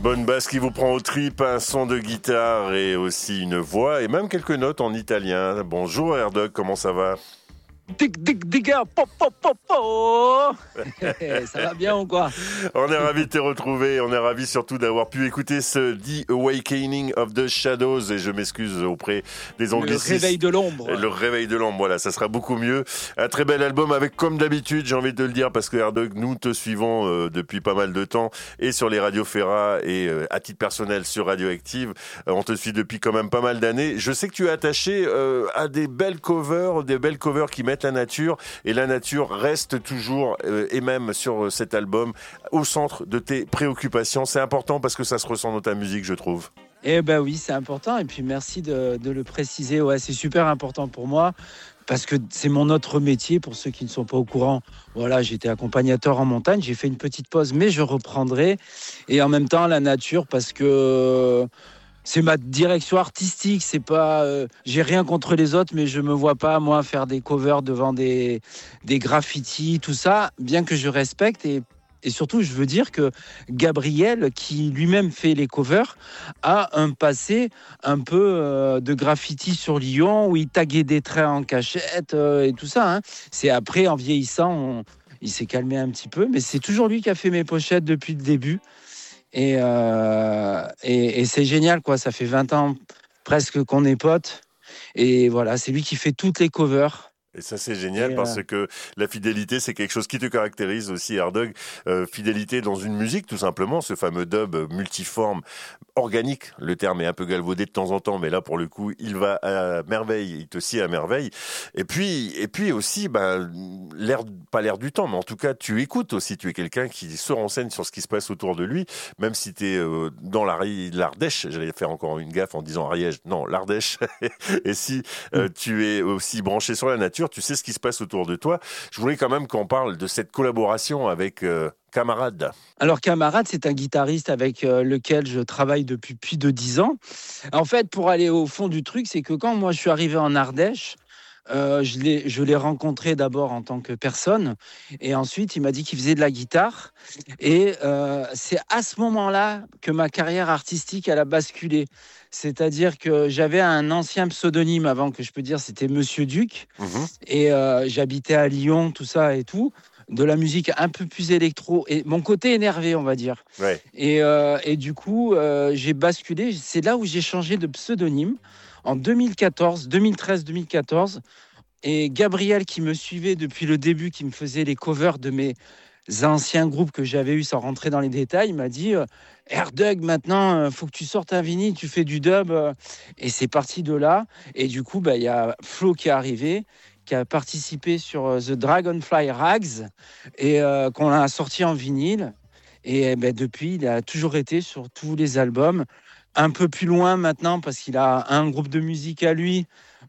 Bonne basse qui vous prend aux tripes, un son de guitare et aussi une voix et même quelques notes en italien. Bonjour Erdog, comment ça va ? Digga, pop, pop, pop, pop. Ça va bien ou quoi ? On est ravis de te retrouver, on est ravis surtout d'avoir pu écouter ce The Awakening of the Shadows et je m'excuse auprès des anglicistes. Le réveil de l'ombre. Le réveil de l'ombre, voilà, ça sera beaucoup mieux. Un très bel album avec, comme d'habitude, j'ai envie de le dire, parce que Erdog, nous te suivons depuis pas mal de temps et sur les radios Ferra et à titre personnel sur Radioactive, on te suit depuis quand même pas mal d'années. Je sais que tu es attaché à des belles covers qui mettent la nature, et la nature reste toujours, et même sur cet album, au centre de tes préoccupations. C'est important parce que ça se ressent dans ta musique, je trouve. Eh ben oui, c'est important, et puis merci de le préciser. Ouais, c'est super important pour moi, parce que c'est mon autre métier, pour ceux qui ne sont pas au courant. Voilà, j'étais accompagnateur en montagne, j'ai fait une petite pause, mais je reprendrai. Et en même temps, la nature, parce que... c'est ma direction artistique, c'est pas, j'ai rien contre les autres, mais je me vois pas, moi, faire des covers devant des graffitis, tout ça, bien que je respecte. Et surtout, je veux dire que Gabriel, qui lui-même fait les covers, a un passé un peu de graffiti sur Lyon, où il taguait des traits en cachette et tout ça. Hein. C'est après, en vieillissant, il s'est calmé un petit peu, mais c'est toujours lui qui a fait mes pochettes depuis le début. Et c'est génial, quoi. Ça fait 20 ans presque qu'on est potes. Et voilà, c'est lui qui fait toutes les covers. Et ça, c'est génial parce que la fidélité, c'est quelque chose qui te caractérise aussi, Erdog. Fidélité dans une musique, tout simplement, ce fameux dub multiforme, organique. Le terme est un peu galvaudé de temps en temps, mais là, pour le coup, il va à merveille, il te scie à merveille. Et puis aussi, pas l'air du temps, mais en tout cas, tu écoutes aussi. Tu es quelqu'un qui se renseigne sur ce qui se passe autour de lui, même si tu es dans l'Ardèche. J'allais faire encore une gaffe en disant Ariège. Non, l'Ardèche. Et si tu es aussi branché sur la nature, tu sais ce qui se passe autour de toi. Je voulais quand même qu'on parle de cette collaboration avec Camarade. Alors Camarade, c'est un guitariste avec lequel je travaille depuis plus de 10 ans. En fait, pour aller au fond du truc, c'est que quand moi je suis arrivé en Ardèche, je l'ai rencontré d'abord en tant que personne, et ensuite il m'a dit qu'il faisait de la guitare, et c'est à ce moment-là que ma carrière artistique elle a basculé. C'est-à-dire que j'avais un ancien pseudonyme avant, que je peux dire c'était Monsieur Duc, et j'habitais à Lyon, tout ça et tout, de la musique un peu plus électro, et mon côté énervé, on va dire. Ouais. Et du coup, j'ai basculé, c'est là où j'ai changé de pseudonyme, en 2013-2014, et Gabriel, qui me suivait depuis le début, qui me faisait les covers de mes anciens groupes que j'avais eus sans rentrer dans les détails, m'a dit Erdog, maintenant, faut que tu sortes un vinyle, tu fais du dub. Et c'est parti de là. Et du coup, y a Flo qui est arrivé, qui a participé sur The Dragonfly Rags, et qu'on a sorti en vinyle. Et depuis, il a toujours été sur tous les albums. Un peu plus loin maintenant, parce qu'il a un groupe de musique à lui,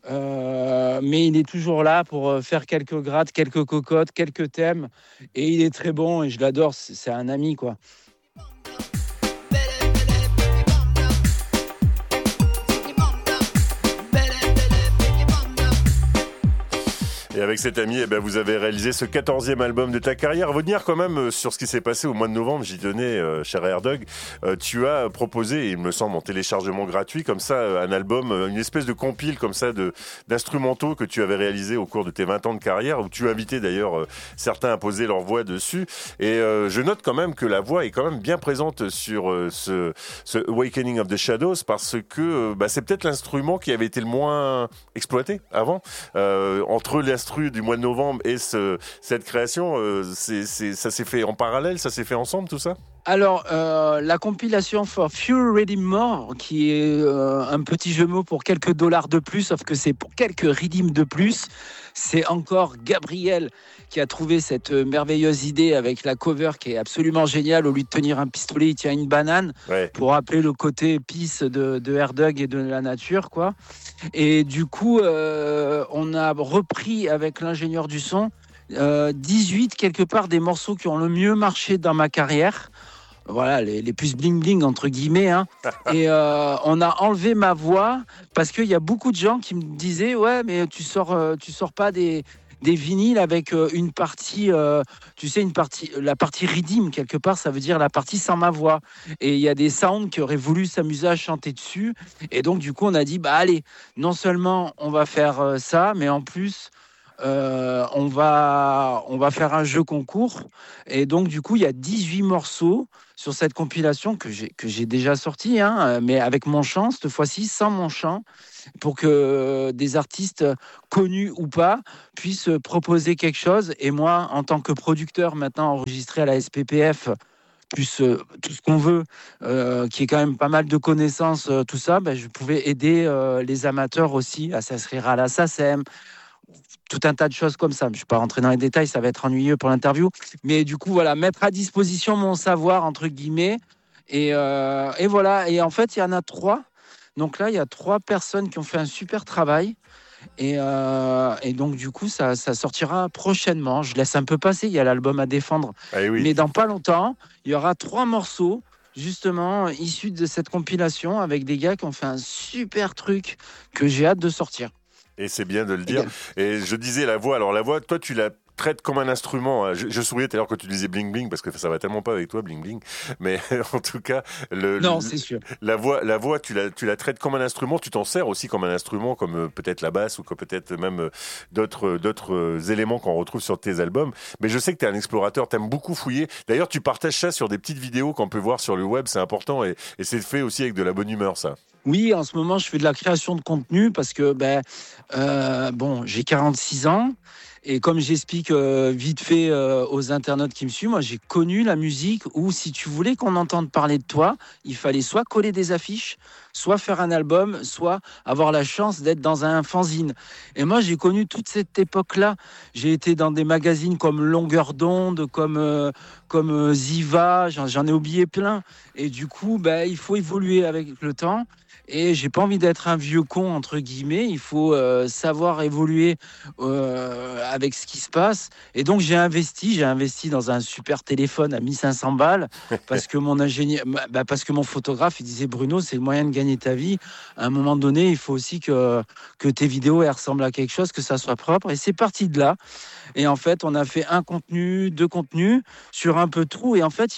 mais il est toujours là pour faire quelques grattes, quelques cocottes, quelques thèmes, et il est très bon et je l'adore, c'est un ami, quoi. Et avec cet ami, vous avez réalisé ce 14e album de ta carrière. Revenir quand même sur ce qui s'est passé au mois de novembre, j'y tenais, cher Erdog. Tu as proposé, il me semble, en téléchargement gratuit, comme ça, un album, une espèce de compile comme ça d'instrumentaux que tu avais réalisé au cours de tes 20 ans de carrière, où tu invitais d'ailleurs certains à poser leur voix dessus. Et je note quand même que la voix est quand même bien présente sur ce Awakening of the Shadows, parce que c'est peut-être l'instrument qui avait été le moins exploité avant. Entre l'instru du mois de novembre et cette création, ça s'est fait en parallèle, ça s'est fait ensemble, tout ça ? Alors, la compilation For Few Redeem More, qui est un petit jeu de mots pour quelques dollars de plus, sauf que c'est pour quelques redeem de plus. C'est encore Gabriel qui a trouvé cette merveilleuse idée avec la cover qui est absolument géniale. Au lieu de tenir un pistolet, il tient une banane, pour rappeler le côté peace de Erdog et de la nature, quoi. Et du coup, on a repris avec l'ingénieur du son 18 quelque part des morceaux qui ont le mieux marché dans ma carrière. Voilà, les plus bling-bling, entre guillemets. Hein. Et on a enlevé ma voix parce qu'il y a beaucoup de gens qui me disaient « Ouais, mais tu sors pas des des vinyles avec une partie, tu sais, la partie redeem quelque part, ça veut dire la partie sans ma voix. Et il y a des sounds qui auraient voulu s'amuser à chanter dessus. Et donc du coup, on a dit, bah allez, non seulement on va faire ça, mais en plus on va faire un jeu concours. Et donc, du coup, il y a 18 morceaux sur cette compilation que j'ai déjà sorti, hein, mais avec mon chant, cette fois-ci, sans mon chant, pour que des artistes connus ou pas puissent proposer quelque chose. Et moi, en tant que producteur maintenant enregistré à la SPPF, plus tout ce qu'on veut, qui est quand même pas mal de connaissances, tout ça, ben, je pouvais aider les amateurs aussi à s'inscrire à la SACEM, tout un tas de choses comme ça. Je ne vais pas rentrer dans les détails, ça va être ennuyeux pour l'interview. Mais du coup, voilà, mettre à disposition mon savoir, entre guillemets. Et voilà. Et en fait, il y en a 3. Donc là, il y a 3 personnes qui ont fait un super travail. Et donc, du coup, ça sortira prochainement. Je laisse un peu passer. Il y a l'album à défendre. Ah oui. Mais dans pas longtemps, il y aura 3 morceaux, justement, issus de cette compilation avec des gars qui ont fait un super truc que j'ai hâte de sortir. Et c'est bien de le dire. Et je disais la voix. Alors la voix, toi, tu la traites comme un instrument. Je souriais tout à l'heure quand tu disais bling bling parce que ça va tellement pas avec toi bling bling. Mais en tout cas, non, c'est sûr. La voix, tu la traites comme un instrument. Tu t'en sers aussi comme un instrument, comme peut-être la basse ou comme peut-être même d'autres éléments qu'on retrouve sur tes albums. Mais je sais que tu es un explorateur. T'aimes beaucoup fouiller. D'ailleurs, tu partages ça sur des petites vidéos qu'on peut voir sur le web. C'est important et c'est fait aussi avec de la bonne humeur, ça. Oui, en ce moment, je fais de la création de contenu parce que j'ai 46 ans. Et comme j'explique vite fait aux internautes qui me suivent, moi j'ai connu la musique où si tu voulais qu'on entende parler de toi, il fallait soit coller des affiches, soit faire un album, soit avoir la chance d'être dans un fanzine. Et moi j'ai connu toute cette époque-là. J'ai été dans des magazines comme Longueur d'onde, comme Ziva, j'en ai oublié plein. Et du coup, il faut évoluer avec le temps. Et j'ai pas envie d'être un vieux con, entre guillemets. Il faut savoir évoluer avec ce qui se passe. Et donc, j'ai investi dans un super téléphone à 1500 balles parce que parce que mon photographe, il disait, Bruno, c'est le moyen de gagner ta vie. À un moment donné, il faut aussi que tes vidéos, elles ressemblent à quelque chose, que ça soit propre. Et c'est parti de là. Et en fait, on a fait 1 contenu, 2 contenus sur un peu tout. Et en fait,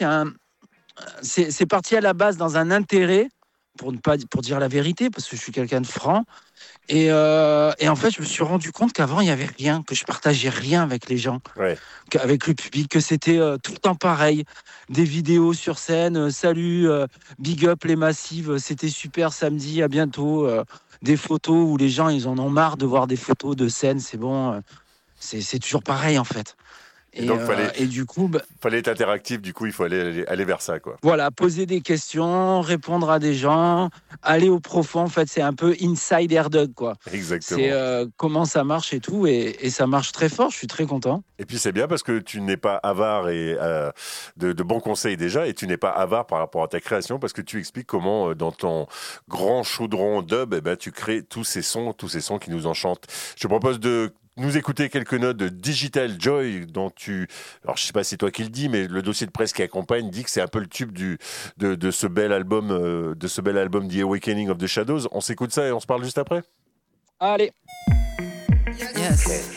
c'est parti à la base dans un intérêt, pour dire la vérité, parce que je suis quelqu'un de franc. Et en fait, je me suis rendu compte qu'avant, il n'y avait rien, que je partageais rien avec les gens, avec le public, que c'était tout le temps pareil. Des vidéos sur scène, salut, big up les massives, c'était super, samedi, à bientôt. Des photos où les gens, ils en ont marre de voir des photos de scène, c'est bon. C'est toujours pareil, en fait. Et donc, du coup, fallait être interactif, du coup, il faut aller vers ça, quoi. Voilà, poser des questions, répondre à des gens, aller au profond. En fait, c'est un peu inside AirDog, quoi. Exactement. C'est comment ça marche et tout, et ça marche très fort. Je suis très content. Et puis c'est bien parce que tu n'es pas avare et de bons conseils déjà, et tu n'es pas avare par rapport à ta création parce que tu expliques comment dans ton grand chaudron dub, tu crées tous ces sons qui nous enchantent. Je te propose de nous écouter quelques notes de Digital Joy dont alors je sais pas si c'est toi qui le dis, mais le dossier de presse qui accompagne dit que c'est un peu le tube de ce bel album, The Awakening of the Shadows. On s'écoute ça et on se parle juste après. Allez. Yes.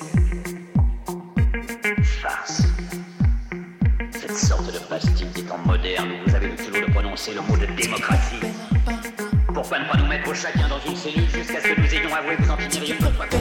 Farce. Cette sorte de plastique des temps modernes où vous avez le culot de prononcer le mot de démocratie. Pourquoi ne pas nous mettre chacun dans une cellule jusqu'à ce que nous ayons avoué vous en finir une fois?